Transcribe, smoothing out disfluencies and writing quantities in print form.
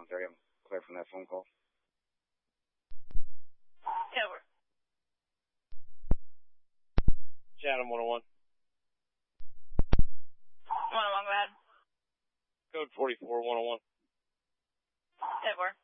area. I'm clear from that phone call. Over. Chatham 101. 101, go ahead. Code 44 101. Over.